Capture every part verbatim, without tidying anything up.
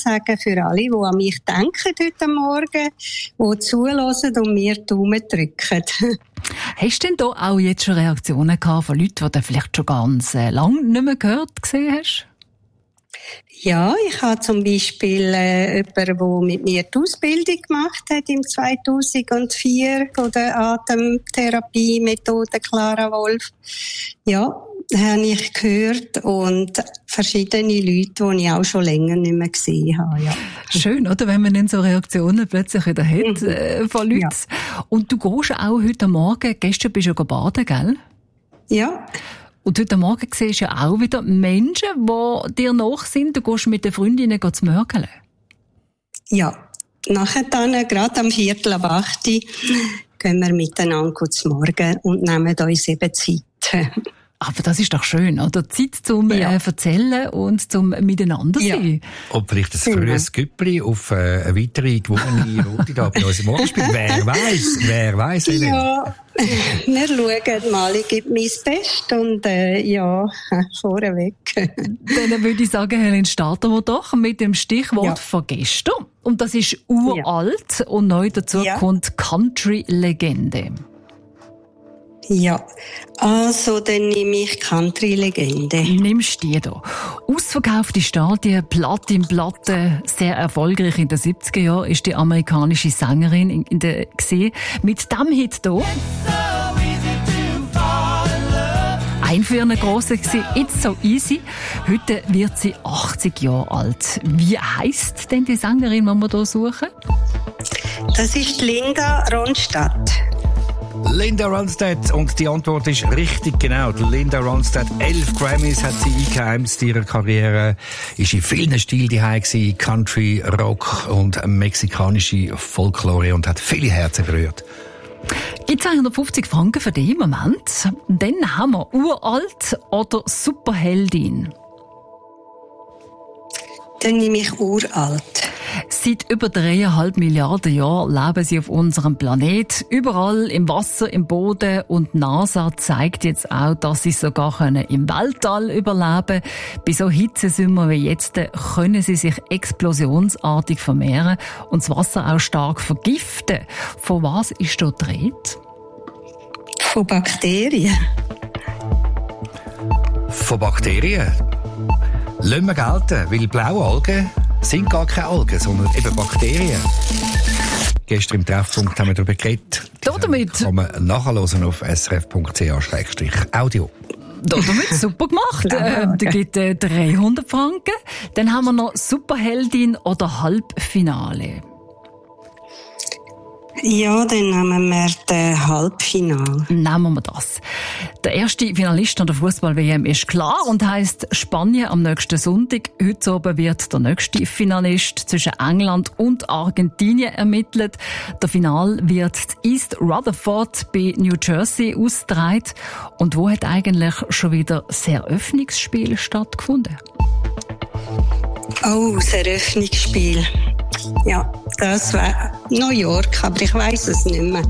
sagen für alle, die an mich denken heute Morgen, die zuhören und mir die Daumen drücken. Hast du denn da auch jetzt schon Reaktionen gehabt von Leuten, die du vielleicht schon ganz äh, lange nicht mehr gehört gesehen hast? Ja, ich habe zum Beispiel äh, jemanden, der mit mir die Ausbildung gemacht hat im zweitausendvier von der Atemtherapie-Methode Clara Wolf. Ja, habe ich gehört und verschiedene Leute, die ich auch schon länger nicht mehr gesehen habe. Ja. Schön, oder? Wenn man dann so Reaktionen plötzlich wieder hat mhm. äh, von Leuten. Ja. Und du gehst auch heute Morgen, gestern bist du ja baden, gell? Ja. Und heute Morgen siehst du ja auch wieder Menschen, die dir nach sind. Du gehst mit den Freundinnen zu mörgeln. Ja, nachher dann, gerade am Viertel ab acht, gehen wir miteinander zu Morgen und nehmen uns eben Zeit. Aber das ist doch schön, oder? Zeit zum ja. äh, Erzählen und zum Miteinander sein. Ja. Und vielleicht ein frühes Güppli auf äh, eine weitere gewonnene Route da bei unserem Morgenspiel. Wer weiss, wer weiss, Helen? Ja, wir schauen mal. Ich gebe mein Bestes und äh, ja, vorweg. Dann würde ich sagen, Helen, starten wir doch mit dem Stichwort ja. von gestern. Und das ist uralt ja. und neu dazu ja. kommt Country-Legende. Ja, also dann nehme ich Country-Legende. Nimmst die da. Ausverkaufte Stadien, Platin-Platte, sehr erfolgreich in den siebziger Jahren, ist die amerikanische Sängerin in, in der gesehen. Mit dem Hit hier. Ein für eine grosse war «It's so easy». Heute wird sie achtzig Jahre alt. Wie heisst denn die Sängerin, die wir hier suchen? Das ist Linda Ronstadt. Linda Ronstadt. Und die Antwort ist richtig, genau. Linda Ronstadt, elf Grammys hat sie eingeheimst in ihrer Karriere. Ist in vielen Stilen daheim gewesen, Country, Rock und mexikanische Folklore und hat viele Herzen berührt. Gibt zweihundertfünfzig Franken für den Moment. Dann haben wir uralt oder Superheldin. Dann nehme ich uralt. Seit über dreieinhalb Milliarden Jahren leben sie auf unserem Planet. Überall im Wasser, im Boden. Und NASA zeigt jetzt auch, dass sie sogar im Weltall überleben können. Bei so Hitzesümmern wie jetzt können sie sich explosionsartig vermehren und das Wasser auch stark vergiften. Von was ist da die Rede? Von Bakterien. Von Bakterien? Lassen wir gelten, weil blaue Algen sind gar keine Algen, sondern eben Bakterien. Gestern im Treffpunkt haben wir darüber geredet. Damit kann man nachhören auf s r f punkt c h audio. Damit super gemacht. äh, da gibt es äh, dreihundert Franken. Dann haben wir noch Superheldin oder Halbfinale. Ja, dann nehmen wir das Halbfinale. Nehmen wir das. Der erste Finalist an der Fußball-W M ist klar und heisst Spanien am nächsten Sonntag. Heute Abend wird der nächste Finalist zwischen England und Argentinien ermittelt. Der Final wird in East Rutherford bei New Jersey ausgetragen. Und wo hat eigentlich schon wieder das Eröffnungsspiel stattgefunden? Oh, das Eröffnungsspiel. Ja, das war New York, aber ich weiss es nicht mehr.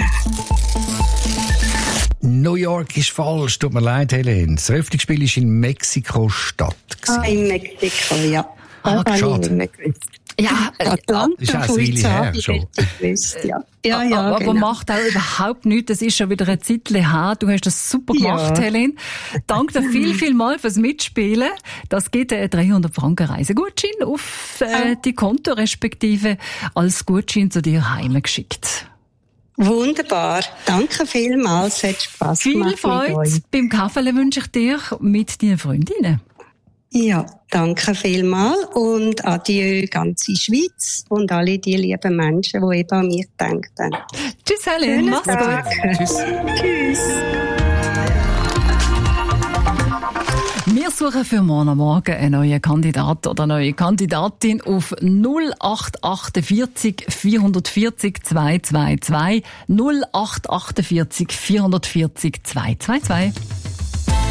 New York ist falsch, tut mir leid, Helen. Das Eröffnungsspiel ist in Mexiko-Stadt. Ah, in Mexiko, ja. Ah, das habe ich nicht mehr gewusst. Ja, Atlanta, das ist auch eine Weile her schon. Ja, ja, ja, aber genau. macht auch überhaupt nichts. Das ist schon wieder ein Zeitchen her. Du hast das super gemacht, ja. Helen. Danke dir viel, viel mal fürs Mitspielen. Das gibt einen dreihundert Franken Reisegutschein auf äh, die Konto, respektive als Gutschein zu dir heimgeschickt. Wunderbar. Danke vielmals. Es hat Spass gemacht. Viel Freude beim Kaffee wünsche ich dir mit deinen Freundinnen. Ja, danke vielmals und adieu ganze Schweiz und alle die lieben Menschen, die eben an mich denken. Tschüss, Helen. Mach's gut. Tschüss. Tschüss. Wir suchen für morgen Morgen einen neuen Kandidat oder eine neue Kandidatin auf null acht achtundvierzig vierhundertvierzig zweihundertzweiundzwanzig null acht achtundvierzig vierhundertvierzig zweihundertzweiundzwanzig.